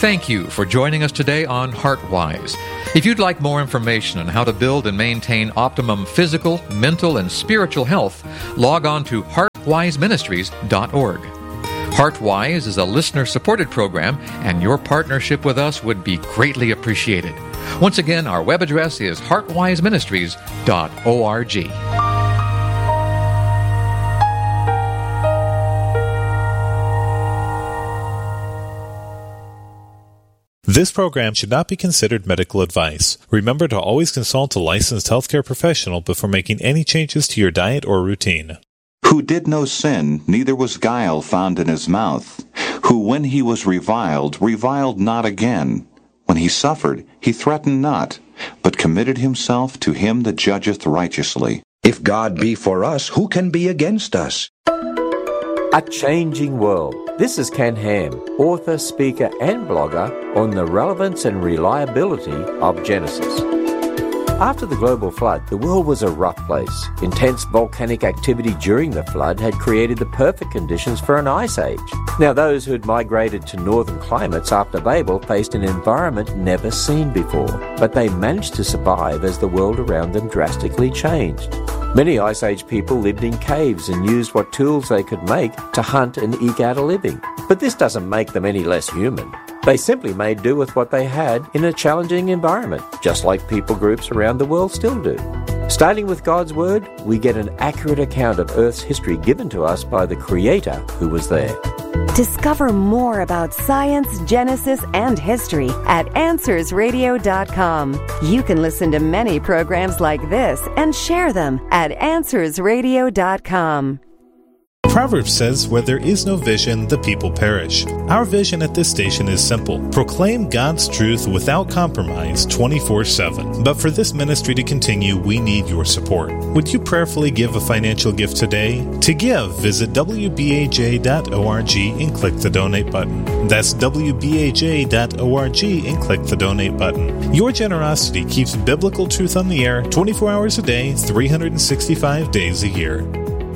Thank you for joining us today on HeartWise. If you'd like more information on how to build and maintain optimum physical, mental, and spiritual health, log on to heartwiseministries.org. HeartWise is a listener-supported program, and your partnership with us would be greatly appreciated. Once again, our web address is heartwiseministries.org. This program should not be considered medical advice. Remember to always consult a licensed healthcare professional before making any changes to your diet or routine. Who did no sin, neither was guile found in his mouth. Who, when he was reviled, reviled not again. When he suffered, he threatened not, but committed himself to him that judgeth righteously. If God be for us, who can be against us? A Changing World. This is Ken Ham, author, speaker, and blogger on the relevance and reliability of Genesis. After the global flood, the world was a rough place. Intense volcanic activity during the flood had created the perfect conditions for an ice age. Now, those who had migrated to northern climates after Babel faced an environment never seen before, but they managed to survive as the world around them drastically changed. Many Ice Age people lived in caves and used what tools they could make to hunt and eke out a living. But this doesn't make them any less human. They simply made do with what they had in a challenging environment, just like people groups around the world still do. Starting with God's Word, we get an accurate account of Earth's history given to us by the Creator who was there. Discover more about science, Genesis, and history at AnswersRadio.com. You can listen to many programs like this and share them at AnswersRadio.com. Proverbs says, where there is no vision, the people perish. Our vision at this station is simple. Proclaim God's truth without compromise 24/7. But for this ministry to continue, we need your support. Would you prayerfully give a financial gift today? To give, visit WBAJ.org and click the donate button. That's WBAJ.org and click the donate button. Your generosity keeps biblical truth on the air 24 hours a day, 365 days a year.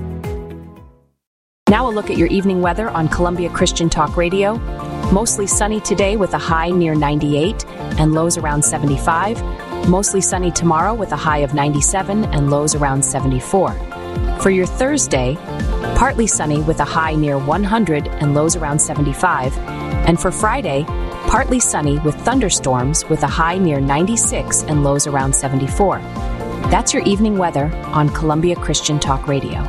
Now a look at your evening weather on Columbia Christian Talk Radio. Mostly sunny today with a high near 98 and lows around 75. Mostly sunny tomorrow with a high of 97 and lows around 74. For your Thursday, partly sunny with a high near 100 and lows around 75. And for Friday, partly sunny with thunderstorms with a high near 96 and lows around 74. That's your evening weather on Columbia Christian Talk Radio.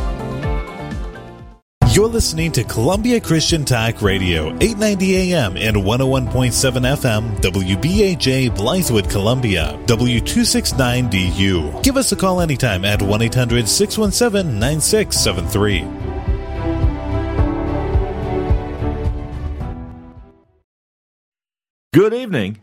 You're listening to Columbia Christian Talk Radio, 890 AM and 101.7 FM, WBAJ Blythewood, Columbia, W269DU. Give us a call anytime at 1-800-617-9673. Good evening.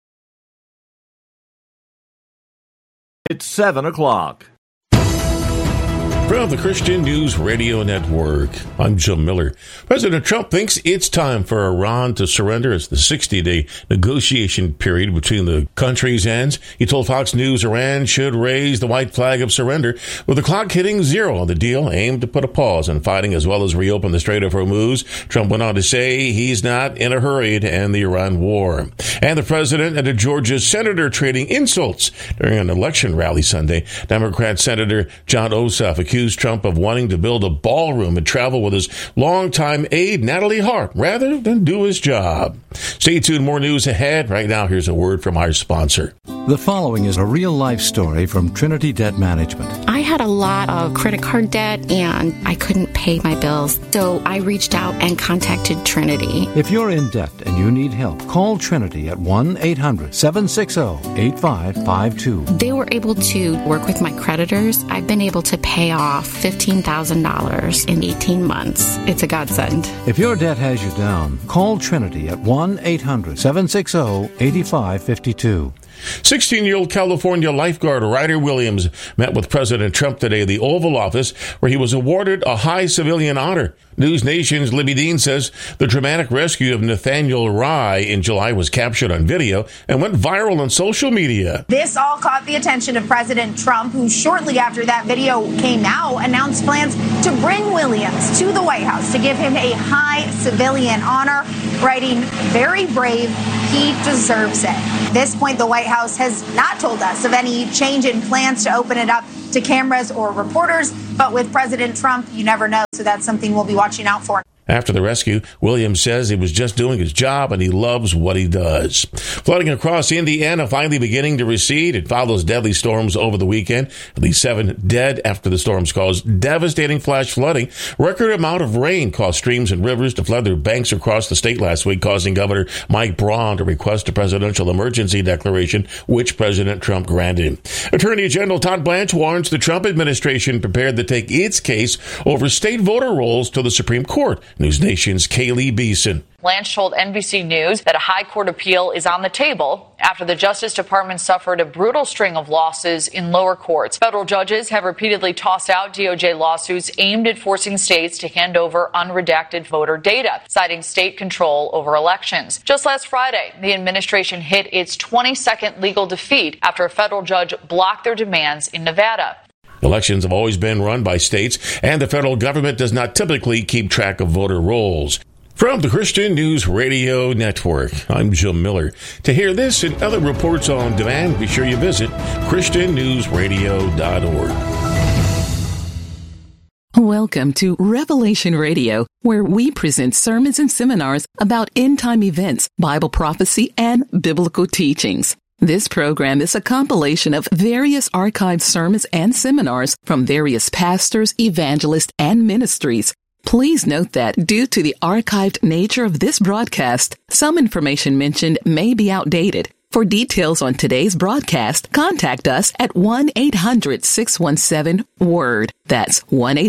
It's 7 o'clock. From the Christian News Radio Network, I'm Jim Miller. President Trump thinks it's time for Iran to surrender as the 60-day negotiation period between the countries ends. He told Fox News Iran should raise the white flag of surrender, with the clock hitting zero on the deal aimed to put a pause in fighting as well as reopen the Strait of Hormuz. Trump went on to say he's not in a hurry to end the Iran war. And the president and a Georgia senator trading insults during an election rally Sunday. Democrat Senator John Ossoff accused Trump of wanting to build a ballroom and travel with his longtime aide, Natalie Hart, rather than do his job. Stay tuned, more news ahead. Right now, here's a word from our sponsor. The following is a real-life story from Trinity Debt Management. I had a lot of credit card debt, and I couldn't pay my bills, so I reached out and contacted Trinity. If you're in debt and you need help, call Trinity at 1-800-760-8552. They were able to work with my creditors. I've been able to pay off $15,000 in 18 months. It's a godsend. If your debt has you down, call Trinity at 1-800-760-8552. 16-year-old California lifeguard Ryder Williams met with President Trump today at the Oval Office, where he was awarded a high civilian honor. News Nation's Libby Dean says the dramatic rescue of Nathaniel Rye in July was captured on video and went viral on social media. This all caught the attention of President Trump, who shortly after that video came out announced plans to bring Williams to the White House to give him a high civilian honor. writing, "Very brave, he deserves it." At this point, the White House has not told us of any change in plans to open it up to cameras or reporters, but with President Trump, you never know, so that's something we'll be watching out for. After the rescue, Williams says he was just doing his job and he loves what he does. Flooding across Indiana finally beginning to recede. It follows deadly storms over the weekend. At least 7 dead after the storms caused devastating flash flooding. Record amount of rain caused streams and rivers to flood their banks across the state last week, causing Governor Mike Braun to request a presidential emergency declaration, which President Trump granted him. Attorney General Todd Blanche warns the Trump administration prepared to take its case over state voter rolls to the Supreme Court. News Nation's Kaylee Beeson. Blanche told NBC News that a high court appeal is on the table after the Justice Department suffered a brutal string of losses in lower courts. Federal judges have repeatedly tossed out DOJ lawsuits aimed at forcing states to hand over unredacted voter data, citing state control over elections. Just last Friday, the administration hit its 22nd legal defeat after a federal judge blocked their demands in Nevada. Elections have always been run by states, and the federal government does not typically keep track of voter rolls. From the Christian News Radio Network, I'm Jim Miller. To hear this and other reports on demand, be sure you visit ChristianNewsRadio.org. Welcome to Revelation Radio, where we present sermons and seminars about end-time events, Bible prophecy, and biblical teachings. This program is a compilation of various archived sermons and seminars from various pastors, evangelists, and ministries. Please note that due to the archived nature of this broadcast, some information mentioned may be outdated. For details on today's broadcast, contact us at 1-800-617-WORD. That's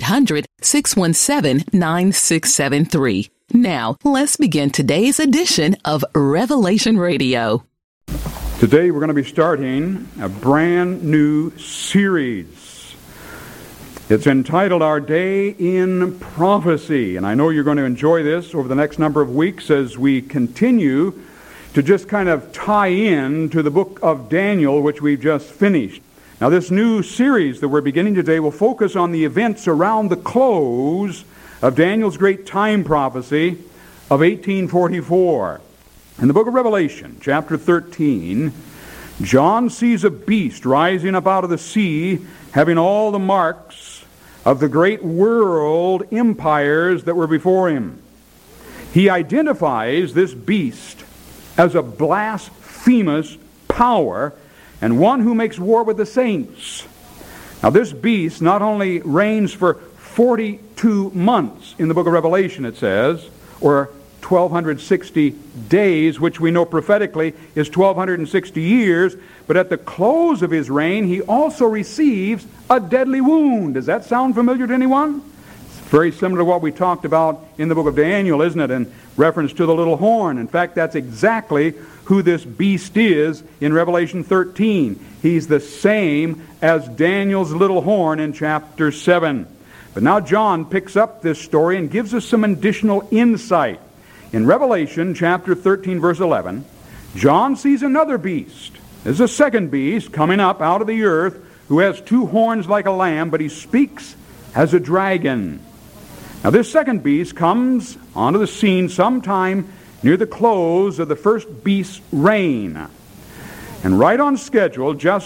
1-800-617-9673. Now, let's begin today's edition of Revelation Radio. Today we're going to be starting a brand new series. It's entitled Our Day in Prophecy, and I know you're going to enjoy this over the next number of weeks as we continue to just kind of tie in to the book of Daniel, which we've just finished. Now, this new series that we're beginning today will focus on the events around the close of Daniel's great time prophecy of 1844. In the book of Revelation, chapter 13, John sees a beast rising up out of the sea, having all the marks of the great world empires that were before him. He identifies this beast as a blasphemous power and one who makes war with the saints. Now, this beast not only reigns for 42 months in the book of Revelation, it says, or 1,260 days, which we know prophetically is 1,260 years, but at the close of his reign, he also receives a deadly wound. Does that sound familiar to anyone? It's very similar to what we talked about in the book of Daniel, isn't it, in reference to the little horn. In fact, that's exactly who this beast is in Revelation 13. He's the same as Daniel's little horn in chapter 7. But now John picks up this story and gives us some additional insight. In Revelation chapter 13, verse 11, John sees another beast. There's a second beast coming up out of the earth who has 2 horns like a lamb, but he speaks as a dragon. Now, this second beast comes onto the scene sometime near the close of the first beast's reign. And right on schedule, just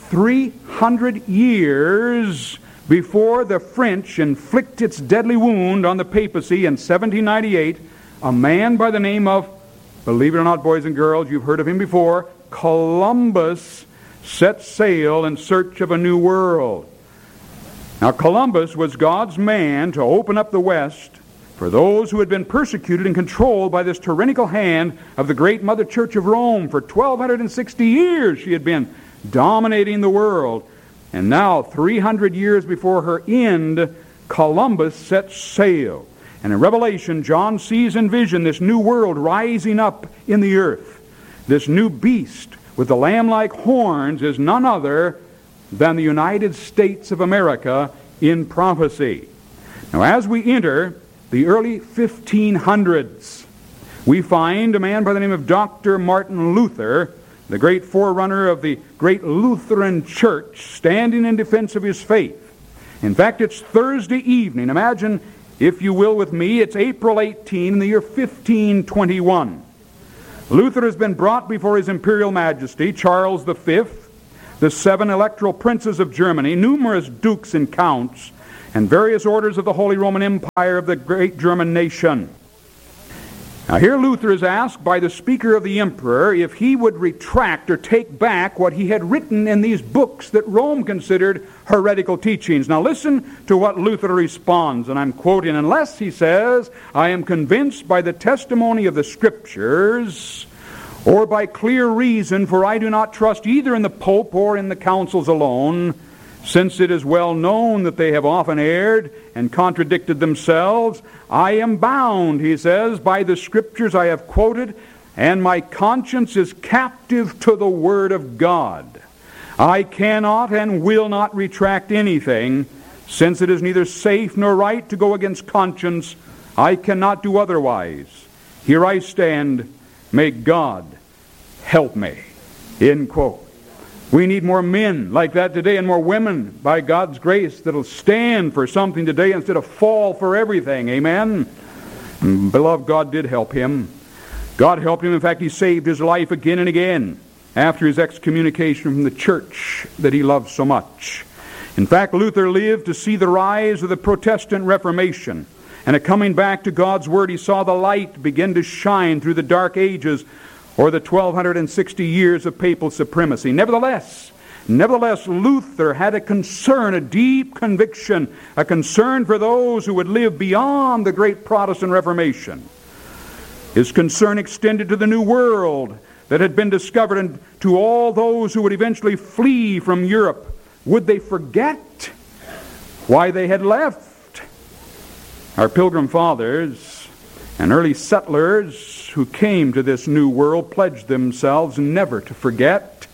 300 years before the French inflict its deadly wound on the papacy in 1798, a man by the name of, believe it or not, boys and girls, you've heard of him before, Columbus, set sail in search of a new world. Now, Columbus was God's man to open up the West for those who had been persecuted and controlled by this tyrannical hand of the great Mother Church of Rome. For 1,260 years she had been dominating the world. And now, 300 years before her end, Columbus set sail. And in Revelation, John sees in vision this new world rising up in the earth. This new beast with the lamb-like horns is none other than the United States of America in prophecy. Now, as we enter the early 1500s, we find a man by the name of Dr. Martin Luther, the great forerunner of the great Lutheran Church, standing in defense of his faith. In fact, it's Thursday evening. Imagine if you will, with me. It's April 18 in the year 1521. Luther has been brought before His Imperial Majesty, Charles V, the 7 electoral princes of Germany, numerous dukes and counts, and various orders of the Holy Roman Empire of the great German nation. Now here Luther is asked by the speaker of the emperor if he would retract or take back what he had written in these books that Rome considered heretical teachings. Now listen to what Luther responds, and I'm quoting, "Unless," he says, "I am convinced by the testimony of the Scriptures or by clear reason, for I do not trust either in the Pope or in the councils alone, since it is well known that they have often erred and contradicted themselves. I am bound," he says, "by the Scriptures I have quoted, and my conscience is captive to the Word of God. I cannot and will not retract anything, since it is neither safe nor right to go against conscience. I cannot do otherwise. Here I stand. May God help me." End quote. We need more men like that today, and more women, by God's grace, that'll stand for something today instead of fall for everything. Amen? Beloved, God did help him. God helped him. In fact, He saved his life again and again after his excommunication from the church that he loved so much. In fact, Luther lived to see the rise of the Protestant Reformation. And coming back to God's Word, he saw the light begin to shine through the dark ages, or the 1260 years of papal supremacy. Nevertheless, Luther had a concern, a deep conviction, a concern for those who would live beyond the great Protestant Reformation. His concern extended to the New World that had been discovered, and to all those who would eventually flee from Europe. Would they forget why they had left? Our Pilgrim Fathers and early settlers who came to this new world pledged themselves never to forget.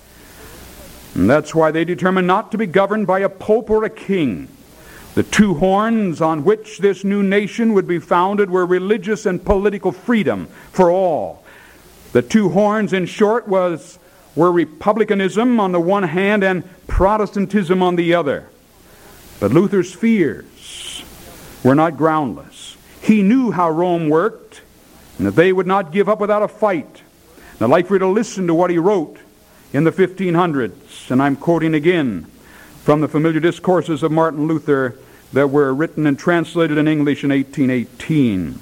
And that's why they determined not to be governed by a pope or a king. The two horns on which this new nation would be founded were religious and political freedom for all. The two horns, in short, were republicanism on the one hand and Protestantism on the other. But Luther's fears were not groundless. He knew how Rome worked, and that they would not give up without a fight. I'd like for you to listen to what he wrote in the 1500s, and I'm quoting again from the familiar discourses of Martin Luther that were written and translated in English in 1818.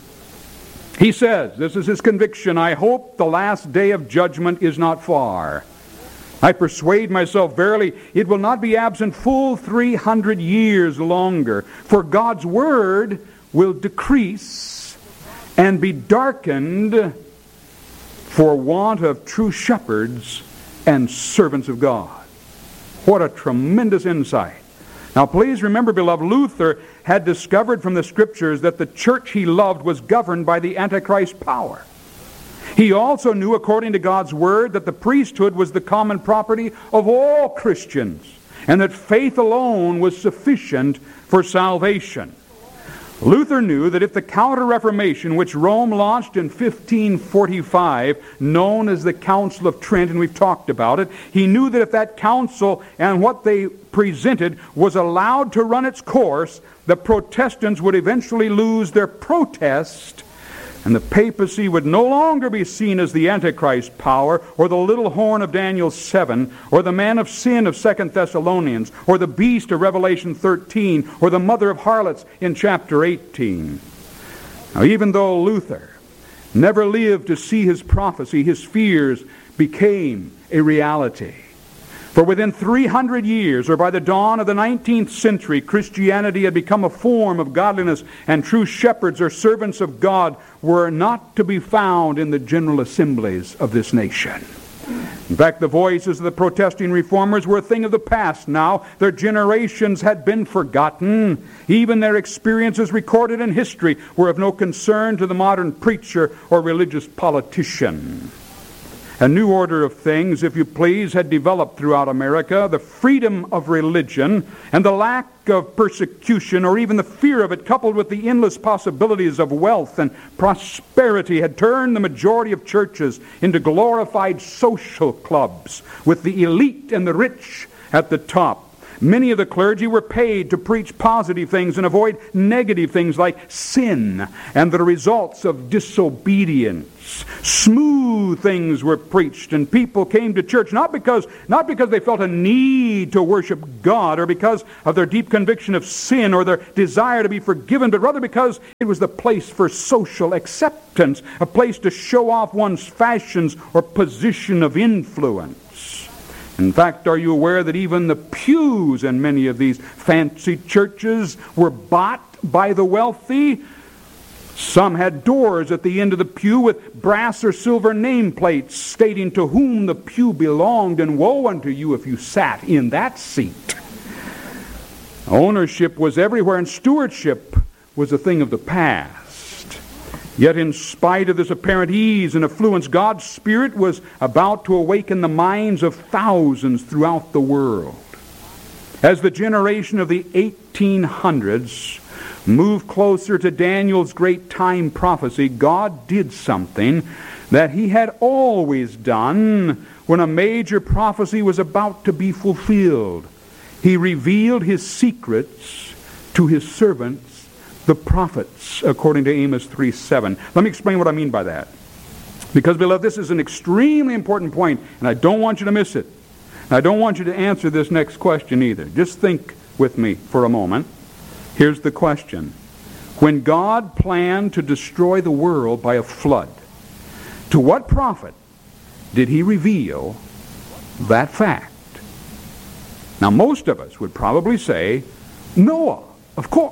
He says, this is his conviction, "I hope the last day of judgment is not far. I persuade myself, verily, it will not be absent full 300 years longer, for God's Word will decrease and be darkened for want of true shepherds and servants of God." What a tremendous insight. Now please remember, beloved, Luther had discovered from the Scriptures that the church he loved was governed by the Antichrist power. He also knew, according to God's Word, that the priesthood was the common property of all Christians, and that faith alone was sufficient for salvation. Luther knew that if the Counter-Reformation, which Rome launched in 1545, known as the Council of Trent, and we've talked about it, he knew that if that council and what they presented was allowed to run its course, the Protestants would eventually lose their protest, and the papacy would no longer be seen as the Antichrist power, or the little horn of Daniel 7, or the man of sin of 2 Thessalonians, or the beast of Revelation 13, or the mother of harlots in chapter 18. Now, even though Luther never lived to see his prophecy, his fears became a reality. For within 300 years, or by the dawn of the 19th century, Christianity had become a form of godliness, and true shepherds or servants of God were not to be found in the general assemblies of this nation. In fact, the voices of the protesting reformers were a thing of the past now. Their generations had been forgotten. Even their experiences recorded in history were of no concern to the modern preacher or religious politician. A new order of things, if you please, had developed throughout America. The freedom of religion and the lack of persecution, or even the fear of it, coupled with the endless possibilities of wealth and prosperity, had turned the majority of churches into glorified social clubs with the elite and the rich at the top. Many of the clergy were paid to preach positive things and avoid negative things like sin and the results of disobedience. Smooth things were preached, and people came to church not because they felt a need to worship God or because of their deep conviction of sin or their desire to be forgiven, but rather because it was the place for social acceptance, a place to show off one's fashions or position of influence. In fact, are you aware that even the pews in many of these fancy churches were bought by the wealthy? Some had doors at the end of the pew with brass or silver nameplates stating to whom the pew belonged, and woe unto you if you sat in that seat. Ownership was everywhere, and stewardship was a thing of the past. Yet in spite of this apparent ease and affluence, God's Spirit was about to awaken the minds of thousands throughout the world. As the generation of the 1800s moved closer to Daniel's great time prophecy, God did something that He had always done when a major prophecy was about to be fulfilled. He revealed His secrets to His servants, the prophets, according to Amos 3:7. Let me explain what I mean by that. Because, beloved, this is an extremely important point, and I don't want you to miss it. And I don't want you to answer this next question either. Just think with me for a moment. Here's the question. When God planned to destroy the world by a flood, to what prophet did He reveal that fact? Now, most of us would probably say, Noah, of course.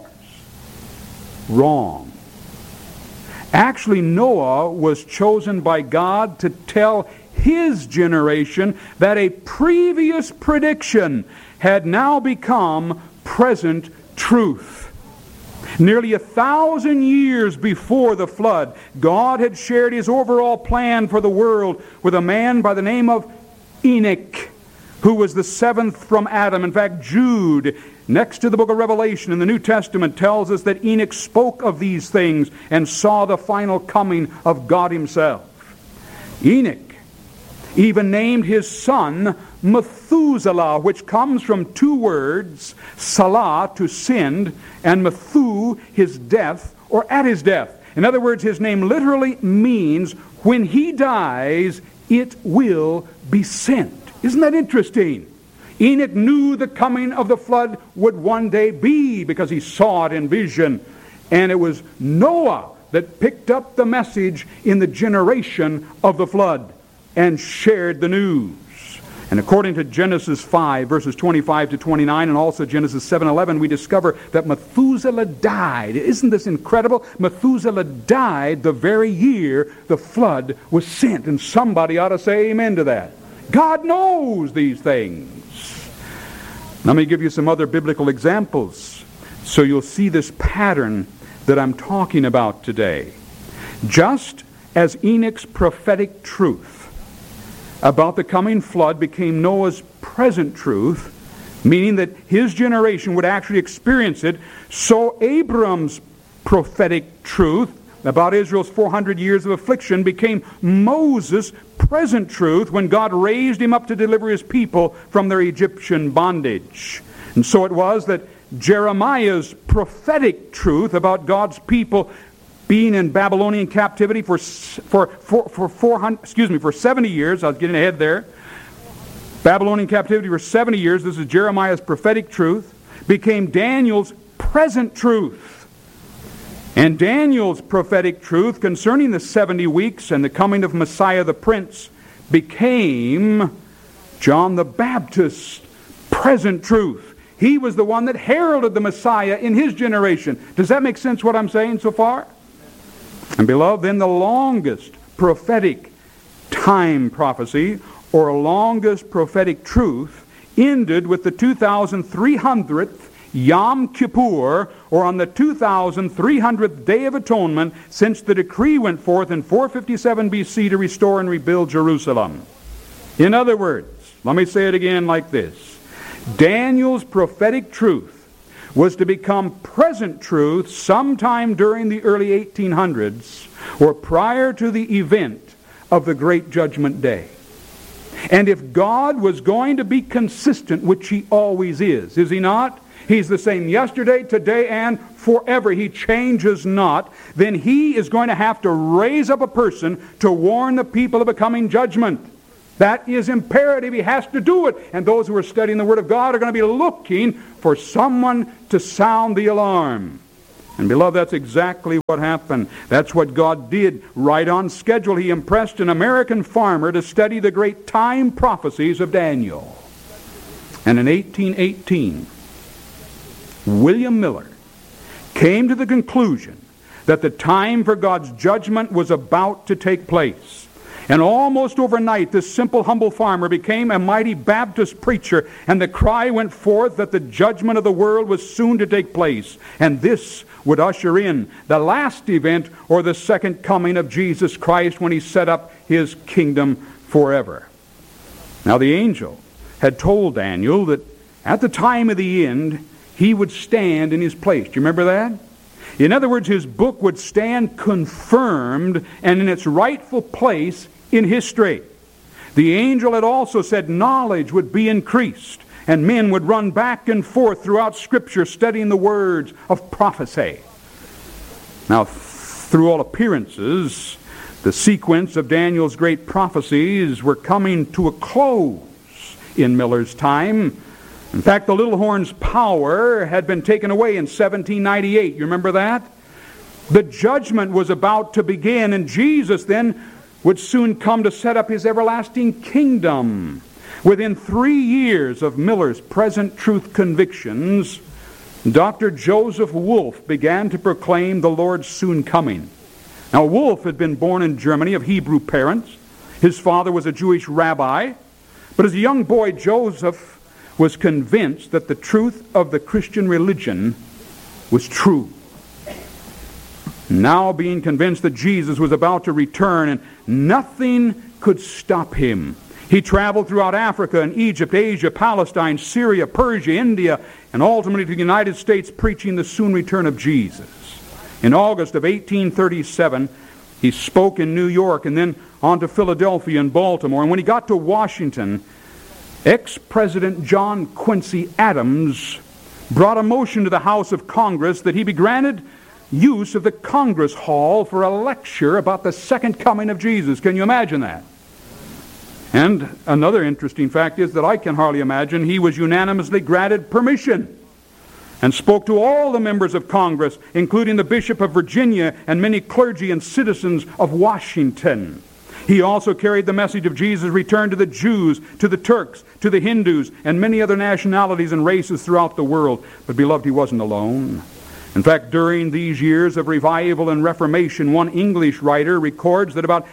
Wrong. Actually, Noah was chosen by God to tell his generation that a previous prediction had now become present truth. Nearly 1,000 years before the flood, God had shared His overall plan for the world with a man by the name of Enoch, who was the seventh from Adam. In fact, Jude, next to the book of Revelation in the New Testament, tells us that Enoch spoke of these things and saw the final coming of God Himself. Enoch even named his son Methuselah, which comes from two words, Salah, to sinned, and Methu, his death, or at his death. In other words, his name literally means, when he dies, it will be sent. Isn't that interesting? Enoch knew the coming of the flood would one day be because he saw it in vision. And it was Noah that picked up the message in the generation of the flood and shared the news. And according to Genesis 5, verses 25 to 29, and also Genesis 7:11, we discover that Methuselah died. Isn't this incredible? Methuselah died the very year the flood was sent. And somebody ought to say amen to that. God knows these things. Let me give you some other biblical examples so you'll see this pattern that I'm talking about today. Just as Enoch's prophetic truth about the coming flood became Noah's present truth, meaning that his generation would actually experience it, so Abram's prophetic truth about Israel's 400 years of affliction became Moses' present truth when God raised him up to deliver His people from their Egyptian bondage. And so it was that Jeremiah's prophetic truth about God's people being in Babylonian captivity for 70 years. I was getting ahead there. Babylonian captivity for 70 years. This is Jeremiah's prophetic truth. Became Daniel's present truth. And Daniel's prophetic truth concerning the 70 weeks and the coming of Messiah the Prince became John the Baptist's present truth. He was the one that heralded the Messiah in his generation. Does that make sense what I'm saying so far? And beloved, then the longest prophetic time prophecy, or longest prophetic truth, ended with the 2,300th Yom Kippur, or on the 2,300th Day of Atonement, since the decree went forth in 457 BC to restore and rebuild Jerusalem. In other words, let me say it again like this. Daniel's prophetic truth was to become present truth sometime during the early 1800s or prior to the event of the Great Judgment Day. And if God was going to be consistent, which He always is He not? He's the same yesterday, today, and forever. He changes not. Then He is going to have to raise up a person to warn the people of a coming judgment. That is imperative. He has to do it. And those who are studying the Word of God are going to be looking for someone to sound the alarm. And beloved, that's exactly what happened. That's what God did. Right on schedule, He impressed an American farmer to study the great time prophecies of Daniel. And in 1818, William Miller came to the conclusion that the time for God's judgment was about to take place. And almost overnight, this simple, humble farmer became a mighty Baptist preacher, and the cry went forth that the judgment of the world was soon to take place, and this would usher in the last event, or the second coming of Jesus Christ, when He set up His kingdom forever. Now the angel had told Daniel that at the time of the end, he would stand in his place. Do you remember that? In other words, his book would stand confirmed and in its rightful place in history. The angel had also said knowledge would be increased, and men would run back and forth throughout Scripture studying the words of prophecy. Now, through all appearances, the sequence of Daniel's great prophecies were coming to a close in Miller's time. In fact, the little horn's power had been taken away in 1798. You remember that? The judgment was about to begin, and Jesus then would soon come to set up His everlasting kingdom. Within 3 years of Miller's present truth convictions, Dr. Joseph Wolf began to proclaim the Lord's soon coming. Now, Wolf had been born in Germany of Hebrew parents. His father was a Jewish rabbi. But as a young boy, Joseph was convinced that the truth of the Christian religion was true. Now being convinced that Jesus was about to return, and nothing could stop Him, he traveled throughout Africa and Egypt, Asia, Palestine, Syria, Persia, India, and ultimately to the United States, preaching the soon return of Jesus. In August of 1837, he spoke in New York and then on to Philadelphia and Baltimore. And when he got to Washington, ex-President John Quincy Adams brought a motion to the House of Congress that he be granted use of the Congress Hall for a lecture about the second coming of Jesus. Can you imagine that? And another interesting fact is that I can hardly imagine he was unanimously granted permission and spoke to all the members of Congress, including the Bishop of Virginia and many clergy and citizens of Washington. He also carried the message of Jesus' return to the Jews, to the Turks, to the Hindus, and many other nationalities and races throughout the world. But beloved, he wasn't alone. In fact, during these years of revival and reformation, one English writer records that about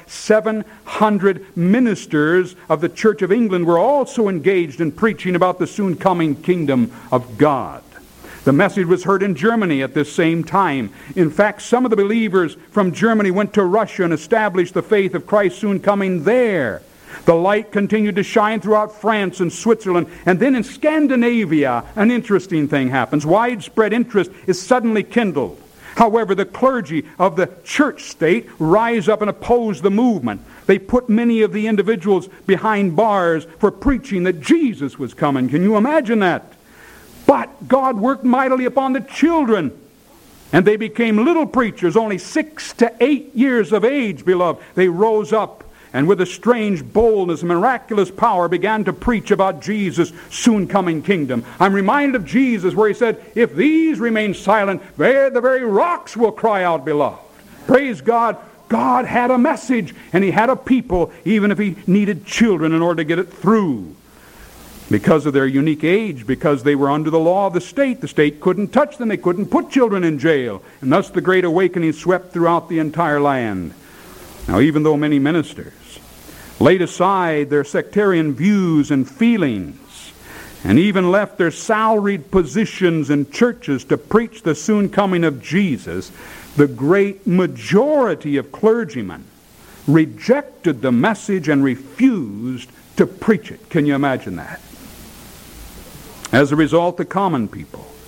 700 ministers of the Church of England were also engaged in preaching about the soon coming kingdom of God. The message was heard in Germany at this same time. In fact, some of the believers from Germany went to Russia and established the faith of Christ soon coming there. The light continued to shine throughout France and Switzerland. And then in Scandinavia, an interesting thing happens. Widespread interest is suddenly kindled. However, the clergy of the church state rise up and oppose the movement. They put many of the individuals behind bars for preaching that Jesus was coming. Can you imagine that? But God worked mightily upon the children, and they became little preachers, only 6 to 8 years of age, beloved. They rose up and with a strange boldness and miraculous power began to preach about Jesus' soon coming kingdom. I'm reminded of Jesus where He said, if these remain silent, the very rocks will cry out, beloved. Praise God. God had a message, and He had a people, even if He needed children in order to get it through. Because of their unique age, because they were under the law of the state couldn't touch them. They couldn't put children in jail. And thus the Great Awakening swept throughout the entire land. Now, even though many ministers laid aside their sectarian views and feelings and even left their salaried positions in churches to preach the soon coming of Jesus, the great majority of clergymen rejected the message and refused to preach it. Can you imagine that? As a result, the common people,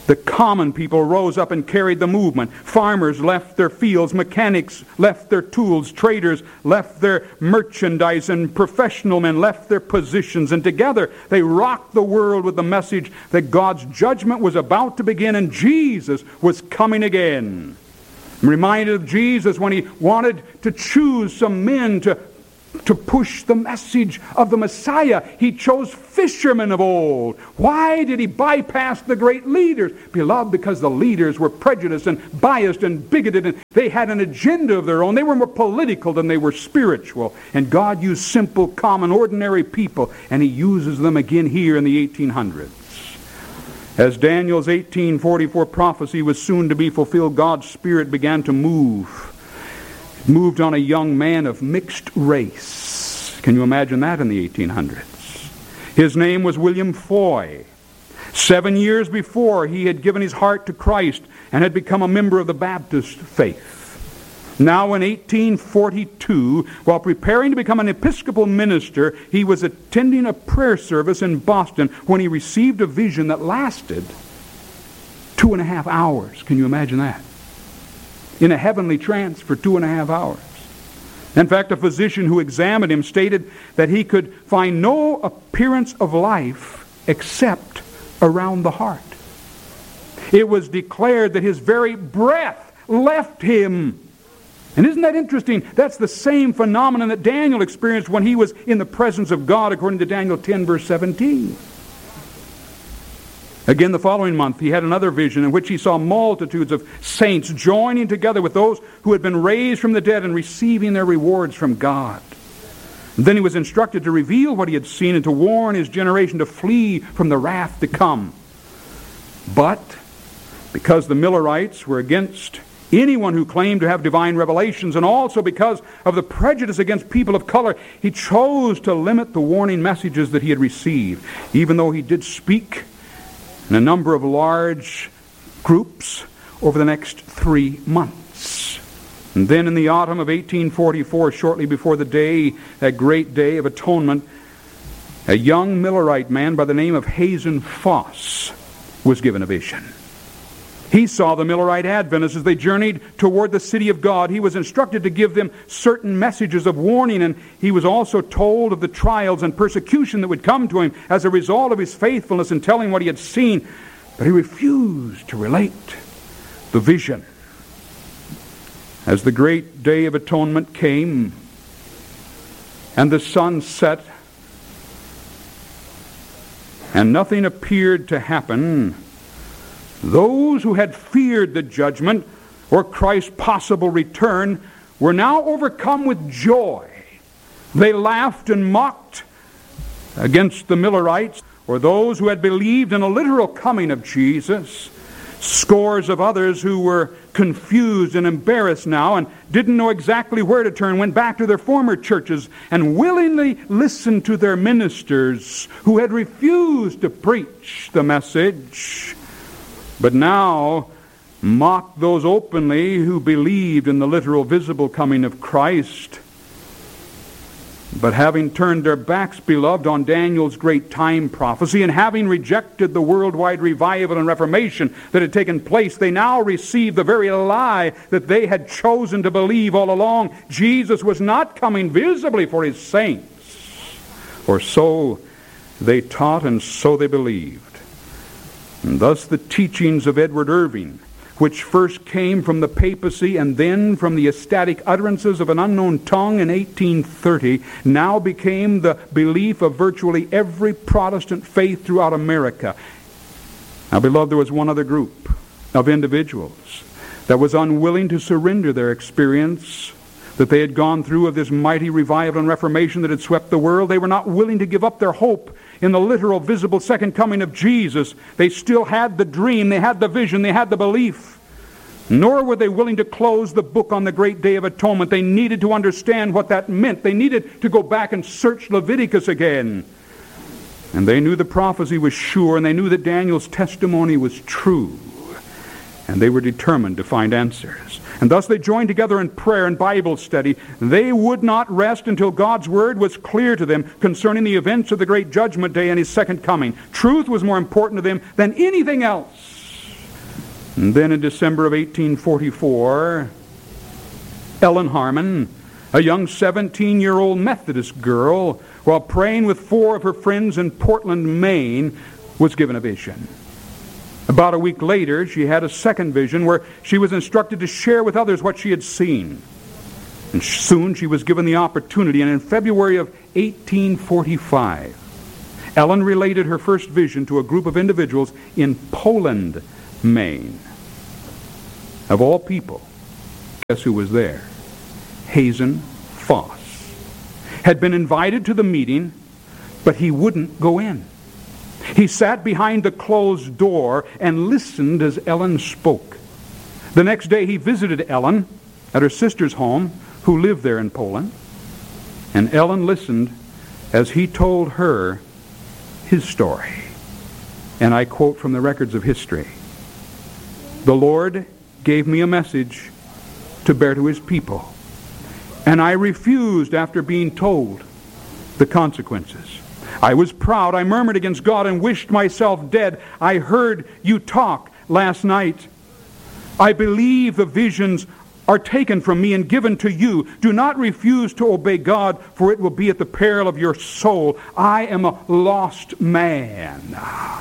The common people rose up and carried the movement. Farmers left their fields, mechanics left their tools, traders left their merchandise, and professional men left their positions. And together they rocked the world with the message that God's judgment was about to begin and Jesus was coming again. I'm reminded of Jesus when he wanted to choose some men to push the message of the Messiah. He chose fishermen of old. Why did he bypass the great leaders? Beloved, because the leaders were prejudiced and biased and bigoted, and they had an agenda of their own. They were more political than they were spiritual. And God used simple, common, ordinary people, and he uses them again here in the 1800s. As Daniel's 1844 prophecy was soon to be fulfilled, God's Spirit began to move. Moved on a young man of mixed race. Can you imagine that in the 1800s? His name was William Foy. 7 years before, he had given his heart to Christ and had become a member of the Baptist faith. Now in 1842, while preparing to become an Episcopal minister, he was attending a prayer service in Boston when he received a vision that lasted 2.5 hours. Can you imagine that? In a heavenly trance for 2.5 hours. In fact, a physician who examined him stated that he could find no appearance of life except around the heart. It was declared that his very breath left him. And isn't that interesting? That's the same phenomenon that Daniel experienced when he was in the presence of God, according to Daniel 10, verse 17. Again, the following month, he had another vision in which he saw multitudes of saints joining together with those who had been raised from the dead and receiving their rewards from God. And then he was instructed to reveal what he had seen and to warn his generation to flee from the wrath to come. But because the Millerites were against anyone who claimed to have divine revelations, and also because of the prejudice against people of color, he chose to limit the warning messages that he had received, even though he did speak in a number of large groups over the next 3 months. And then in the autumn of 1844, shortly before that great day of atonement, a young Millerite man by the name of Hazen Foss was given a vision. He saw the Millerite Adventists as they journeyed toward the city of God. He was instructed to give them certain messages of warning, and he was also told of the trials and persecution that would come to him as a result of his faithfulness in telling what he had seen. But he refused to relate the vision. As the great day of atonement came and the sun set and nothing appeared to happen, those who had feared the judgment or Christ's possible return were now overcome with joy. They laughed and mocked against the Millerites, or those who had believed in a literal coming of Jesus. Scores of others who were confused and embarrassed now and didn't know exactly where to turn went back to their former churches and willingly listened to their ministers who had refused to preach the message, but now mock those openly who believed in the literal visible coming of Christ. But having turned their backs, beloved, on Daniel's great time prophecy, and having rejected the worldwide revival and reformation that had taken place, they now received the very lie that they had chosen to believe all along. Jesus was not coming visibly for his saints. Or so they taught, and so they believed. And thus the teachings of Edward Irving, which first came from the papacy and then from the ecstatic utterances of an unknown tongue in 1830, now became the belief of virtually every Protestant faith throughout America. Now, beloved, there was one other group of individuals that was unwilling to surrender their experience that they had gone through of this mighty revival and reformation that had swept the world. They were not willing to give up their hope in the literal, visible second coming of Jesus. They still had the dream, they had the vision, they had the belief. Nor were they willing to close the book on the great day of atonement. They needed to understand what that meant. They needed to go back and search Leviticus again. And they knew the prophecy was sure, and they knew that Daniel's testimony was true. And they were determined to find answers. And thus they joined together in prayer and Bible study. They would not rest until God's word was clear to them concerning the events of the great judgment day and his second coming. Truth was more important to them than anything else. And then in December of 1844, Ellen Harmon, a young 17-year-old Methodist girl, while praying with 4 of her friends in Portland, Maine, was given a vision. About a week later, she had a second vision where she was instructed to share with others what she had seen. And soon she was given the opportunity, and in February of 1845, Ellen related her first vision to a group of individuals in Poland, Maine. Of all people, guess who was there? Hazen Foss had been invited to the meeting, but he wouldn't go in. He sat behind the closed door and listened as Ellen spoke. The next day he visited Ellen at her sister's home, who lived there in Poland, and Ellen listened as he told her his story. And I quote from the records of history: "The Lord gave me a message to bear to his people, and I refused after being told the consequences. I was proud. I murmured against God and wished myself dead. I heard you talk last night. I believe the visions are taken from me and given to you. Do not refuse to obey God, for it will be at the peril of your soul. I am a lost man.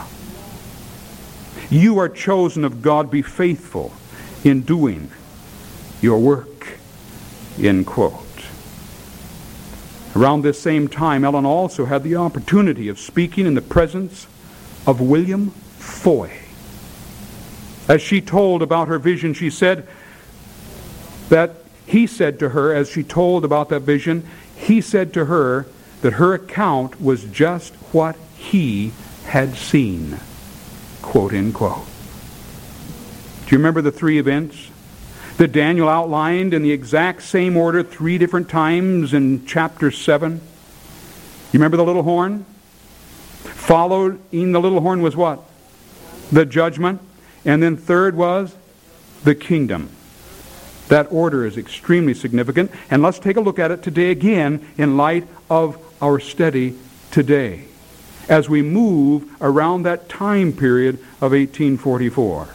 You are chosen of God. Be faithful in doing your work." End quote. Around this same time, Ellen also had the opportunity of speaking in the presence of William Foy. As she told about her vision, she said that he said to her, as she told about that vision, he said to her that her account was just what he had seen. Quote, end quote. Do you remember the 3 events that Daniel outlined in the exact same order 3 different times in chapter 7? You remember the little horn? Followed in the little horn was what? The judgment. And then third was the kingdom. That order is extremely significant. And let's take a look at it today again in light of our study today, as we move around that time period of 1844.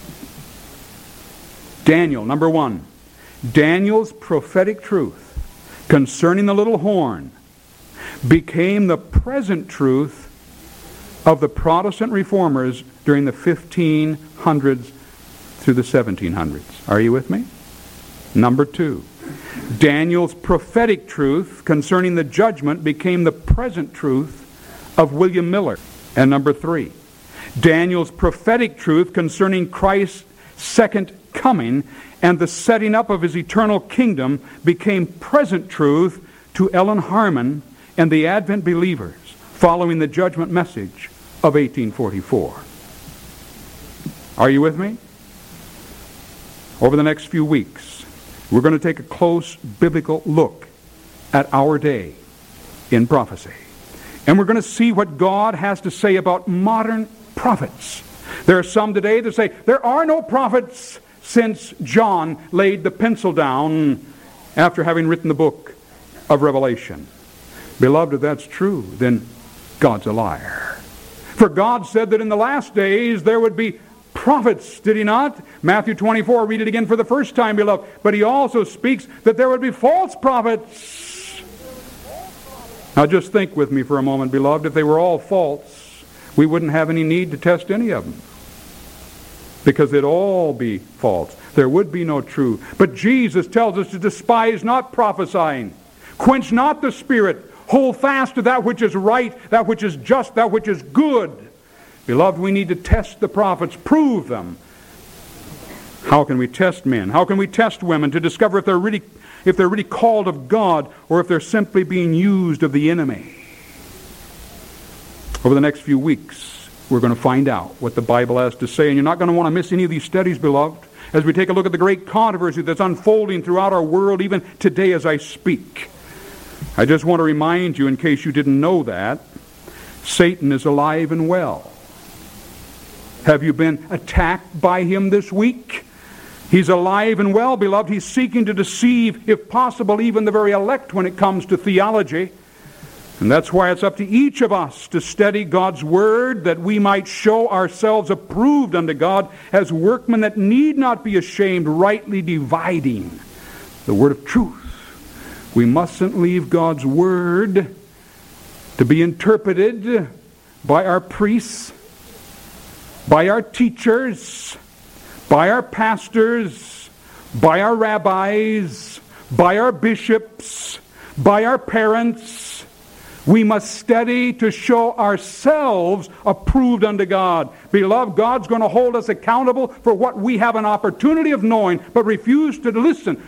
Daniel, number 1. Daniel's prophetic truth concerning the little horn became the present truth of the Protestant reformers during the 1500s through the 1700s. Are you with me? Number 2. Daniel's prophetic truth concerning the judgment became the present truth of William Miller. And number 3. Daniel's prophetic truth concerning Christ's second coming and the setting up of his eternal kingdom became present truth to Ellen Harmon and the Advent believers following the judgment message of 1844. Are you with me? Over the next few weeks, we're going to take a close biblical look at our day in prophecy. And we're going to see what God has to say about modern prophets. There are some today that say, there are no prophets since John laid the pencil down after having written the book of Revelation. Beloved, if that's true, then God's a liar. For God said that in the last days there would be prophets, did he not? Matthew 24, read it again for the first time, beloved. But he also speaks that there would be false prophets. Now just think with me for a moment, beloved. If they were all false, we wouldn't have any need to test any of them, because they'd all be false. There would be no true. But Jesus tells us to despise not prophesying. Quench not the spirit. Hold fast to that which is right, that which is just, that which is good. Beloved, we need to test the prophets, prove them. How can we test men? How can we test women to discover if they're really called of God or if they're simply being used of the enemy? Over the next few weeks, we're going to find out what the Bible has to say. And you're not going to want to miss any of these studies, beloved, as we take a look at the great controversy that's unfolding throughout our world, even today as I speak. I just want to remind you, in case you didn't know that, Satan is alive and well. Have you been attacked by him this week? He's alive and well, beloved. He's seeking to deceive, if possible, even the very elect when it comes to theology. And that's why it's up to each of us to study God's Word, that we might show ourselves approved unto God as workmen that need not be ashamed, rightly dividing the word of truth. We mustn't leave God's Word to be interpreted by our priests, by our teachers, by our pastors, by our rabbis, by our bishops, by our parents. We must study to show ourselves approved unto God. Beloved, God's going to hold us accountable for what we have an opportunity of knowing, but refuse to listen